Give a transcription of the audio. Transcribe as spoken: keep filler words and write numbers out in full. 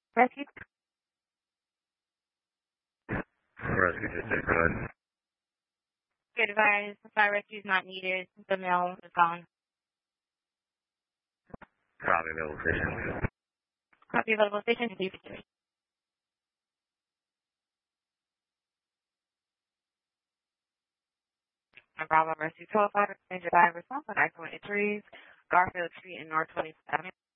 Rescue. Rescue just go ahead. Good advice. Fire rescue is not needed. The mail is gone. Copy available station. Copy available station. Bravo Rescue twelve five, Ranger five response on I twenty-three, Garfield Street in North twenty-seven.